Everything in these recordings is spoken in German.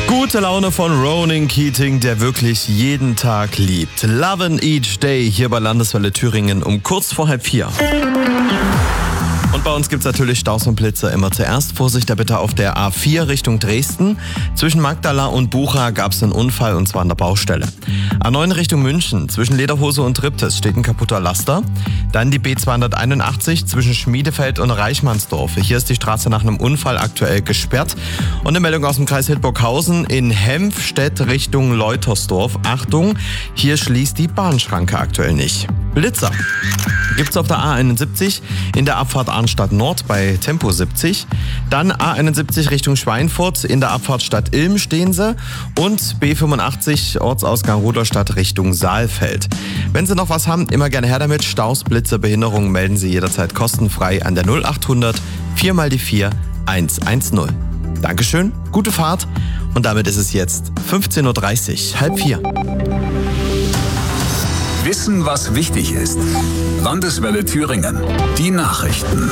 Gute Laune von Ronan Keating, der wirklich jeden Tag liebt. Lovin' Each Day hier bei Landeswelle Thüringen um kurz vor 3:30. Und bei uns gibt's natürlich Staus und Blitzer immer zuerst. Vorsicht da bitte auf der A4 Richtung Dresden. Zwischen Magdala und Bucha gab's einen Unfall und zwar an der Baustelle. A9 Richtung München. Zwischen Lederhose und Triptis steht ein kaputter Laster. Dann die B281 zwischen Schmiedefeld und Reichmannsdorf. Hier ist die Straße nach einem Unfall aktuell gesperrt. Und eine Meldung aus dem Kreis Hildburghausen in Hempfstedt Richtung Leutersdorf. Achtung, hier schließt die Bahnschranke aktuell nicht. Blitzer gibt's auf der A71 in der Abfahrt Arnstadt Nord bei Tempo 70. Dann A71 Richtung Schweinfurt in der Abfahrt Stadt Ilm stehen sie. Und B85 Ortsausgang Rudolstadt Richtung Saalfeld. Wenn Sie noch was haben, immer gerne her damit. Staus, Blitze, Behinderungen melden Sie jederzeit kostenfrei an der 0800 4x4 110. Dankeschön, gute Fahrt und damit ist es jetzt 15:30 Uhr, 3:30. Wissen, was wichtig ist. Landeswelle Thüringen. Die Nachrichten.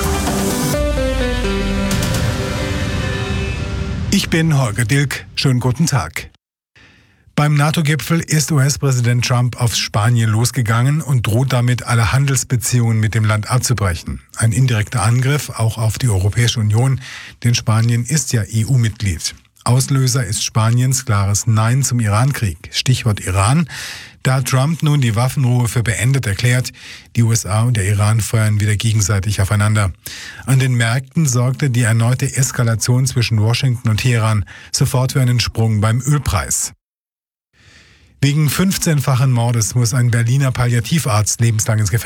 Ich bin Holger Dilk. Schönen guten Tag. Beim NATO-Gipfel ist US-Präsident Trump auf Spanien losgegangen und droht damit, alle Handelsbeziehungen mit dem Land abzubrechen. Ein indirekter Angriff auch auf die Europäische Union, denn Spanien ist ja EU-Mitglied. Auslöser ist Spaniens klares Nein zum Iran-Krieg. Stichwort Iran. Da hat Trump nun die Waffenruhe für beendet erklärt, die USA und der Iran feuern wieder gegenseitig aufeinander. An den Märkten sorgte die erneute Eskalation zwischen Washington und Teheran sofort für einen Sprung beim Ölpreis. Wegen 15-fachen Mordes muss ein Berliner Palliativarzt lebenslang ins Gefängnis.